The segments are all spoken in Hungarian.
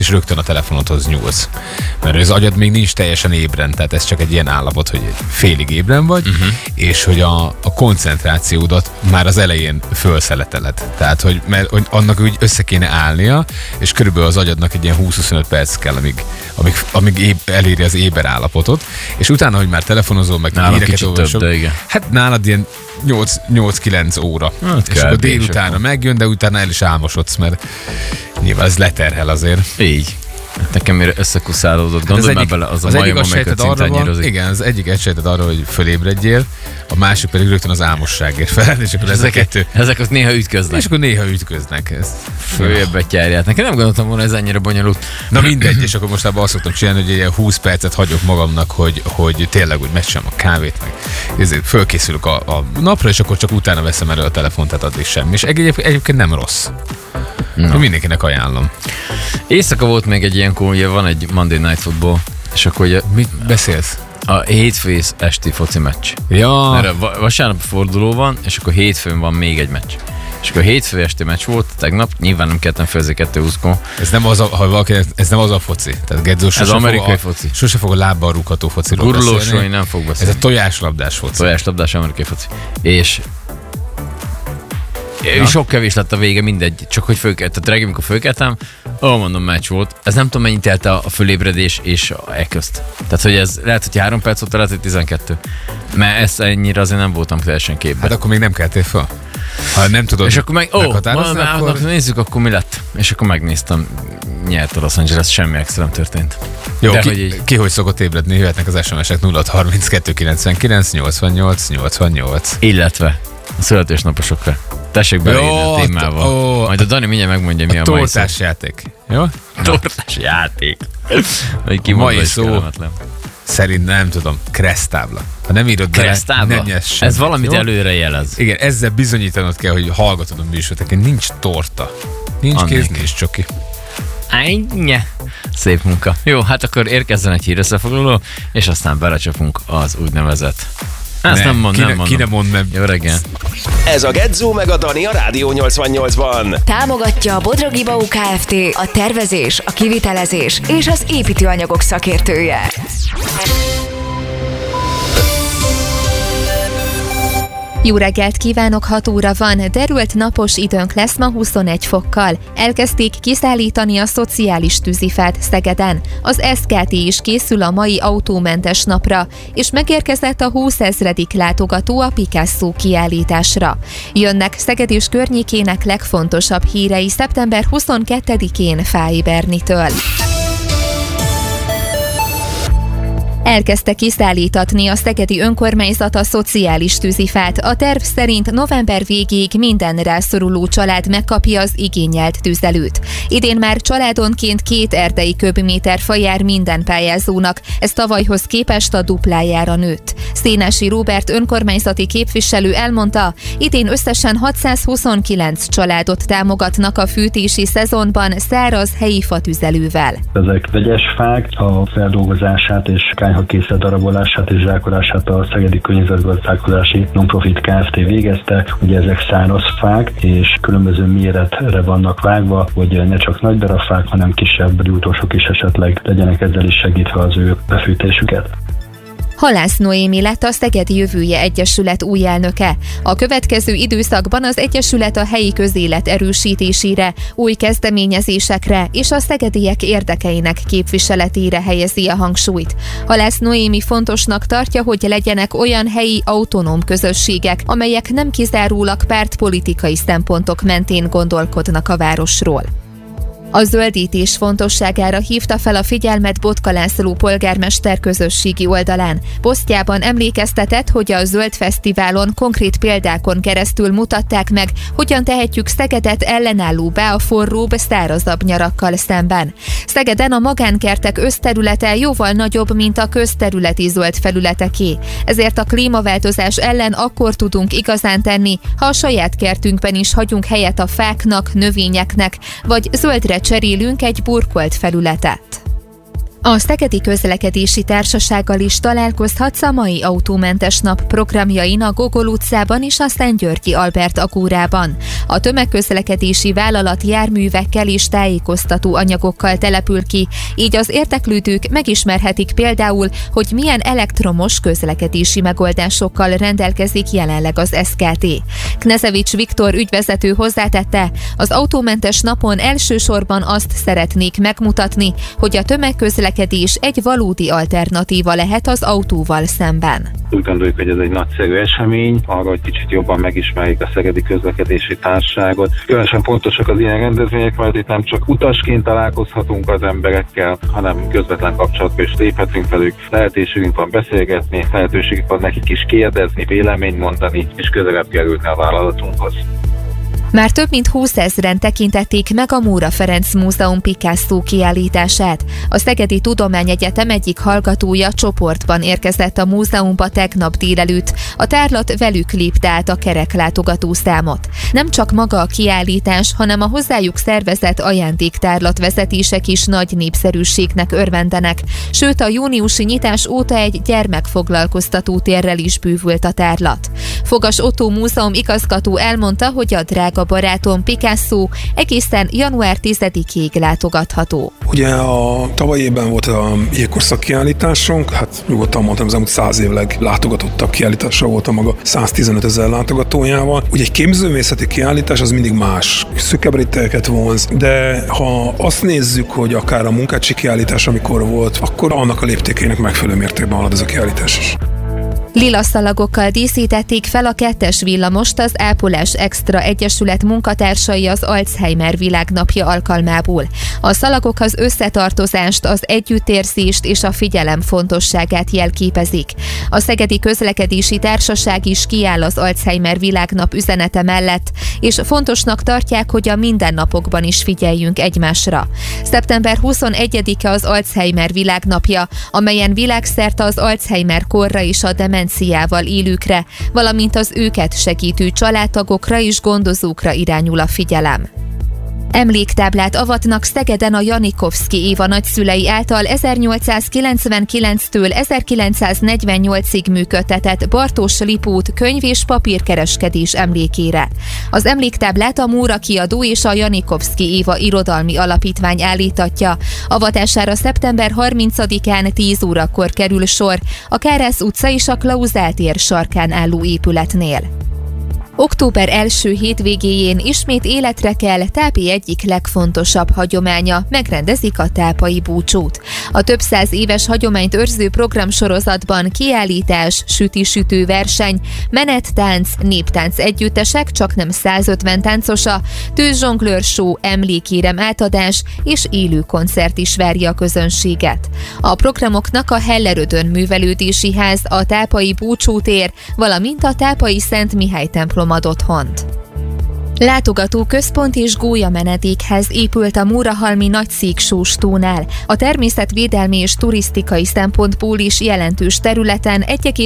és rögtön a telefonodhoz nyúlsz. Mert az agyad még nincs teljesen ébren, tehát ez csak egy ilyen állapot, hogy félig ébren vagy, és hogy a koncentrációdat már az elején fölszeleteled. Tehát, hogy annak úgy össze kéne állnia, és körülbelül az agyadnak egy ilyen 20-25 perc kell, amíg eléri az éber állapotot, és utána, hogy már telefonozol, meg híreket olvasok, hát nálad ilyen 8-9 óra. Hát és akkor délutánra megjön, de utána el is álmosodsz, mert nyilván ez leterhel azért. Így. Nekem mire összekuszálódott, gondolj már bele, az a majom, amelyeket szintányírozik. Igen, az egyik egysejted arra, hogy fölébredjél, a másik pedig rögtön az álmosságért felel, és akkor ezek ott néha ütköznek. És akkor néha ütköznek. Följebbet járját. Nekem nem gondoltam volna, ez ennyire bonyolult. Na mindegy, és akkor mostában azt szoktam csinálni, hogy ilyen 20 percet hagyok magamnak, hogy tényleg úgy megcsinálom a kávét, meg ezért fölkészülök a napra, és akkor csak utána veszem elő a telefont, tehát addig semmi. És egyébként nem rossz. No. Mindenkinek ajánlom. Éjszaka volt még egy ilyenkor, ugye van egy Monday Night Football, és akkor ugye... Mit beszélsz? A hétfői esti foci meccs. Ja. Mert vasárnap forduló van, és akkor hétfőn van még egy meccs. És akkor hétfő esti meccs volt tegnap, nyilván nem kellettem főzni 2:20-kor. Ez nem az a foci. Tehát Gedzó ez amerikai foci. Sose fog a lábbal rúgható fociról beszélni. Gurulósról nem fog beszélni. Ez a tojáslabdás foci. Tojáslabdás amerikai foci. És sok kevés lett a vége, mindegy, csak hogy tehát reggel, amikor fölkeltem, mondom, meccs volt. Ez nem tudom, mennyit telt a fölébredés és közt. Tehát, hogy ez lehet, hogy 3 perc volt, lehet, hogy 12. Mert ezt ennyire azért nem voltam teljesen képben. Hát akkor még nem keltél fel. Ha nem tudod és akkor akkor nézzük, akkor mi lett. És akkor megnéztem, nyert a Los Angeles, semmi extra nem történt. Jó, ki hogy szokott ébredni, jöhetnek az SMS-ek 0632 99 88 88. Illetve a születésnaposokra. Tessék beleírni a témával. Majd a Dani mindjárt megmondja, mi a mai szó. Tortás játék. Jó? Tortás játék. Mai szó szerint nem tudom, kressztábla. Ha nem írod bele, nem nyersz semmit. Ez valamit előre jelez. Igen, ezzel bizonyítanod kell, hogy hallgatod a műsort. Nincs torta. Nincs kéz, nincs csoki. Ennyi. Szép munka. Jó, hát akkor érkezzen egy hírösszefoglaló, és aztán belecsapunk az úgynevezett. Ezt nem mondom. Ki nem mond, nem. Jó reggel. Ez a Gedzó meg a Dani a Rádió 88-ban. Támogatja a Bodrogi Bau Kft. A tervezés, a kivitelezés és az építőanyagok szakértője. Jó reggelt kívánok, 6 óra van, derült napos időnk lesz ma 21 fokkal. Elkezdték kiszállítani a szociális tűzifát Szegeden. Az SKT is készül a mai autómentes napra, és megérkezett a 20 000. látogató a Picasso kiállításra. Jönnek Szeged és környékének legfontosabb hírei szeptember 22-én Fáy Bernitől. Elkezdte kiszállítatni a szegedi önkormányzat a szociális tűzifát. A terv szerint november végéig minden rászoruló család megkapja az igényelt tüzelőt. Idén már családonként 2 erdei köbméter fa jár minden pályázónak, ez tavalyhoz képest a duplájára nőtt. Szénási Róbert önkormányzati képviselő elmondta, idén összesen 629 családot támogatnak a fűtési szezonban száraz helyi fatüzelővel. Ezek vegyes fák, a feldolgozását és kányhakészlet darabolását és zsákolását a Szegedi Környezetgazdálkodási Nonprofit Kft. Végezte. Ugye ezek száraz fák, és különböző méretre vannak vágva, hogy ne csak nagy darab fák, hanem kisebb gyújtósok is esetleg legyenek ezzel is segítve az ő befűtésüket. Halász Noémi lett a Szegedi Jövője Egyesület új elnöke. A következő időszakban az egyesület a helyi közélet erősítésére, új kezdeményezésekre és a szegediek érdekeinek képviseletére helyezi a hangsúlyt. Halász Noémi fontosnak tartja, hogy legyenek olyan helyi autonóm közösségek, amelyek nem kizárólag pártpolitikai szempontok mentén gondolkodnak a városról. A zöldítés fontosságára hívta fel a figyelmet Botka László polgármester közösségi oldalán. Posztjában emlékeztetett, hogy a Zöld Fesztiválon konkrét példákon keresztül mutatták meg, hogyan tehetjük Szegedet ellenállóbbá a forróbb, szárazabb nyarakkal szemben. Szegeden a magánkertek összterülete jóval nagyobb, mint a közterületi zöld felületeké. Ezért a klímaváltozás ellen akkor tudunk igazán tenni, ha a saját kertünkben is hagyunk helyet a fáknak, növényeknek, vagy zöldre cserélünk egy burkolt felületet. A Szegedi Közlekedési Társasággal is találkozhatsz a mai autómentes nap programjain a Gogol utcában és a Szentgyörgyi Albert Agórában. A tömegközlekedési vállalat járművekkel és tájékoztató anyagokkal települ ki, így az érdeklődők megismerhetik például, hogy milyen elektromos közlekedési megoldásokkal rendelkezik jelenleg az SKT. Knezevics Viktor ügyvezető hozzátette, az autómentes napon elsősorban azt szeretnék megmutatni, hogy a tömegközlekedés egy valódi alternatíva lehet az autóval szemben. Úgy gondoljuk, hogy ez egy nagyszerű esemény, arra, hogy kicsit jobban megismerjük a Szegedi Közlekedési Társaságot. Különösen fontosak az ilyen rendezvények, mert itt nem csak utasként találkozhatunk az emberekkel, hanem közvetlen kapcsolatba is léphetünk velük. Lehetőségünk van beszélgetni, lehetőségünk van nekik is kérdezni, véleményt mondani, és közelebb kerülni a vállalatunkhoz. Már több mint 20 000-en tekintették meg a Móra Ferenc Múzeum Picasso kiállítását. A Szegedi Tudományegyetem egyik hallgatója csoportban érkezett a múzeumba tegnap délelőtt. A tárlat velük lépte át a kereklátogatószámot. Nem csak maga a kiállítás, hanem a hozzájuk szervezett ajándéktárlatvezetések is nagy népszerűségnek örvendenek. Sőt, a júniusi nyitás óta egy gyermekfoglalkoztató térrel is bővült a tárlat. Fogas Ottó múzeum igazgató elmondta, hogy a Drága barátom Picasso egészen január 10-ig látogatható. Ugye a tavalyi évben volt a jégkorszak kiállításunk, hát nyugodtan mondtam, az elmúlt 100 év leglátogatottabb kiállítása volt a maga 115 000 látogatójával. Ugye egy képzőművészeti kiállítás az mindig más, szűkebb rétegeket vonz, de ha azt nézzük, hogy akár a munkácsi kiállítás, amikor volt, akkor annak a léptékének megfelelő mértékben halad ez a kiállítás is. Lila szalagokkal díszítették fel a 2-es villamost az Ápolás Extra Egyesület munkatársai az Alzheimer világnapja alkalmából. A szalagok az összetartozást, az együttérzést és a figyelem fontosságát jelképezik. A Szegedi Közlekedési Társaság is kiáll az Alzheimer világnap üzenete mellett, és fontosnak tartják, hogy a mindennapokban is figyeljünk egymásra. Szeptember 21-e az Alzheimer világnapja, amelyen világszerte az Alzheimer korra és a demenciával élőkre, valamint az őket segítő családtagokra és gondozókra irányul a figyelem. Emléktáblát avatnak Szegeden a Janikovszky Éva nagyszülei által 1899-től 1948-ig működtetett Bartók Lipót könyv- és papírkereskedés emlékére. Az emléktáblát a Móra Kiadó és a Janikovszky Éva Irodalmi Alapítvány állítatja. Avatására szeptember 30-án 10 órakor kerül sor a Kárász utca és a Klauzál tér sarkán álló épületnél. Október első hétvégéjén ismét életre kell Tápi egyik legfontosabb hagyománya, megrendezik a tápai búcsút. A több 100 éves hagyományt őrző programsorozatban kiállítás, süti-sütő verseny, menettánc, néptánc együttesek, csaknem 150 táncosa, tűzzsonglőr show, emlékérem átadás és élő koncert is várja a közönséget. A programoknak a Hellerödön művelődési ház, a tápai búcsútér, valamint a tápai Szent Mihály templom ad otthont. Látogató központ és gólyamenedékhez épült a Mórahalmi Nagyszéksóstónál. A természetvédelmi és turisztikai szempontból is jelentős területen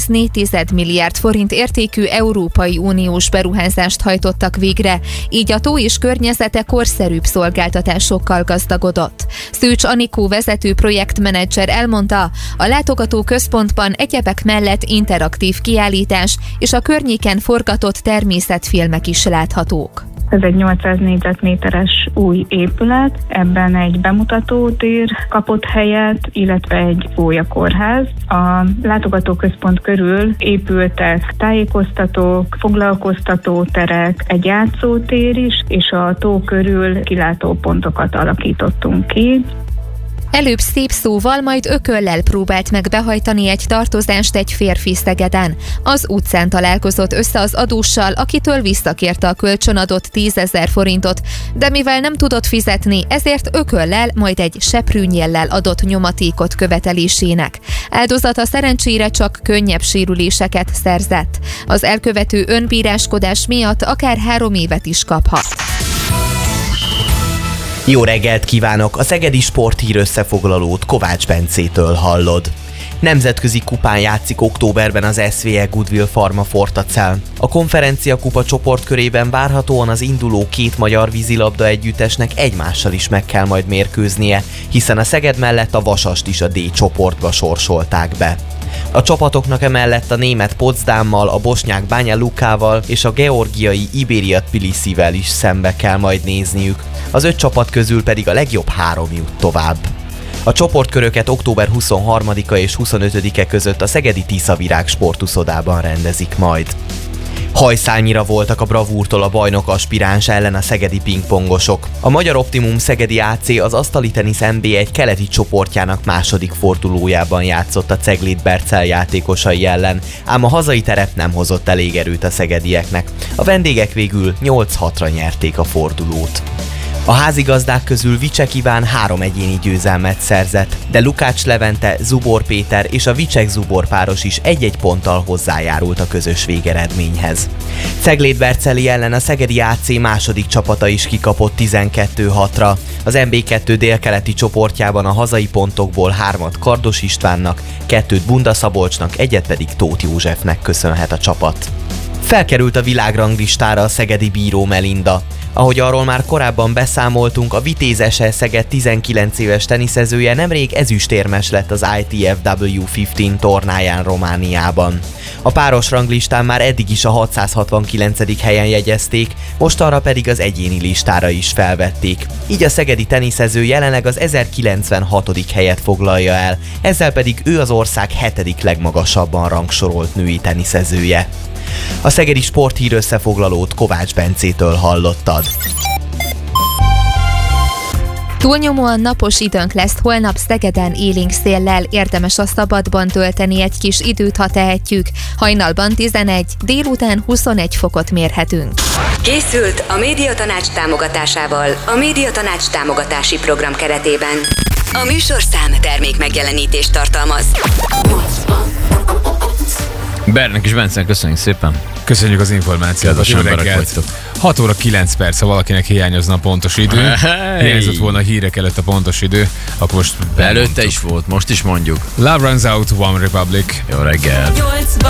1,4 milliárd forint értékű Európai Uniós beruházást hajtottak végre, így a tó és környezete korszerűbb szolgáltatásokkal gazdagodott. Szűcs Anikó vezető projektmenedzser elmondta, a látogató központban egyebek mellett interaktív kiállítás és a környéken forgatott természetfilmek is láthatók. Ez egy 800 négyzetméteres új épület, ebben egy bemutatótér kapott helyet, illetve egy gólyakorház. A látogatóközpont körül épültek tájékoztatók, foglalkoztatóterek, egy játszótér is, és a tó körül kilátópontokat alakítottunk ki. Előbb szép szóval, majd ököllel próbált meg behajtani egy tartozást egy férfi Szegeden. Az utcán találkozott össze az adóssal, akitől visszakérte a kölcsönadott 10 000 forintot, de mivel nem tudott fizetni, ezért ököllel, majd egy seprűnyéllel adott nyomatékot követelésének. Áldozata szerencsére csak könnyebb sérüléseket szerzett. Az elkövető önbíráskodás miatt akár 3 évet is kaphat. Jó reggelt kívánok! A Szegedi Sporthír összefoglalót Kovács Bencétől hallod. Nemzetközi kupán játszik októberben az SVE Goodwill Pharma Fortacell. A konferencia kupa csoportkörében várhatóan az induló két magyar vízilabda együttesnek egymással is meg kell majd mérkőznie, hiszen a Szeged mellett a Vasast is a D csoportba sorsolták be. A csapatoknak emellett a német Potsdammal, a bosnyák Banja Lukával és a georgiai Iberia Tbilisivel is szembe kell majd nézniük. Az 5 csapat közül pedig a legjobb 3 jut tovább. A csoportköröket október 23-a és 25-e között a szegedi Tiszavirág sportuszodában rendezik majd. Hajszálnyira voltak a bravúrtól a bajnok aspiráns ellen a szegedi pingpongosok. A Magyar Optimum Szegedi AC az asztali tenisz NB1 keleti csoportjának második fordulójában játszott a Cegléd Bercel játékosai ellen, ám a hazai terep nem hozott elég erőt a szegedieknek. A vendégek végül 8-6-ra nyerték a fordulót. A házigazdák közül Vicsek Iván 3 egyéni győzelmet szerzett, de Lukács Levente, Zubor Péter és a Vicsek-Zubor páros is egy-egy ponttal hozzájárult a közös végeredményhez. Cegléd Berceli ellen a szegedi AC második csapata is kikapott 12-6-ra. Az MB2 délkeleti csoportjában a hazai pontokból 3-at Kardos Istvánnak, 2-t Bunda Szabolcsnak, 1-et pedig Tóth Józsefnek köszönhet a csapat. Felkerült a világranglistára a szegedi Bíró Melinda. Ahogy arról már korábban beszámoltunk, a Vitéz SE Szeged 19 éves teniszezője nemrég ezüstérmes lett az ITF W15 tornáján Romániában. A páros ranglistán már eddig is a 669. helyen jegyezték, mostanra pedig az egyéni listára is felvették. Így a szegedi teniszező jelenleg az 1096. helyet foglalja el, ezzel pedig ő az ország 7. legmagasabban rangsorolt női teniszezője. A szegedi sporthír összefoglalót Kovács Bencétől hallottad. Túlnyomóan napos időnk lesz holnap Szegeden élénk széllel, érdemes a szabadban tölteni egy kis időt, ha tehetjük. Hajnalban 11, délután 21 fokot mérhetünk. Készült a Médiatanács támogatásával a Médiatanács támogatási program keretében. A műsorszám termék megjelenítést tartalmaz. Bernek és Bencen, köszönjük szépen. Köszönjük az információt. Jó reggelt. 6 óra 9 perc, ha valakinek hiányozna a pontos idő. Hiányzott volna a hírek előtt a pontos idő, akkor most előtte is volt, most is mondjuk. Love Runs Out, One Republic. Jó reggelt.